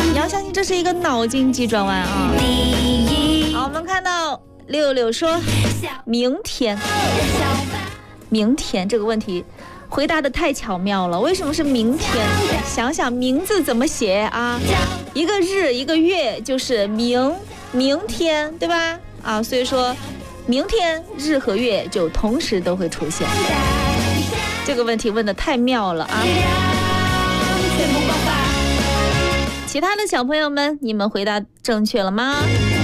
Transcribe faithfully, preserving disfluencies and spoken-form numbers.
你要相信这是一个脑筋急转弯啊。好，我们看到六六说明天，明天这个问题回答的太巧妙了，为什么是明天？想想名字怎么写啊？一个日一个月就是明明天，对吧？啊，所以说明天日和月就同时都会出现。这个问题问的太妙了啊！其他的小朋友们，你们回答正确了吗？